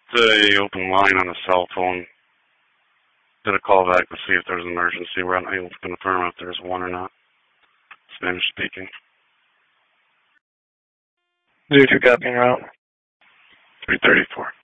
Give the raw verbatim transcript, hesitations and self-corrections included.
The open line on the cell phone. Did a call back to see if there's an emergency. We're not able to confirm if there's one or not. Spanish speaking. zero two copy en route. three thirty-four.